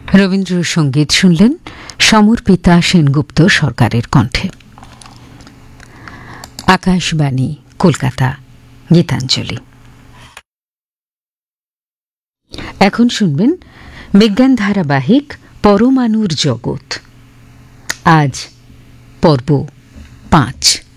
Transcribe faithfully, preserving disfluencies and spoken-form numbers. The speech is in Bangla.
রবীন্দ্রসঙ্গীত শুনলেন সমর্পিতা সেনগুপ্ত সরকারের কণ্ঠে। আকাশবাণী কলকাতা, গীতাঞ্জলি। এখন শুনবেন বিজ্ঞান ধারাবাহিক পরমাণুর জগৎ। আজ পর্ব পাঁচ।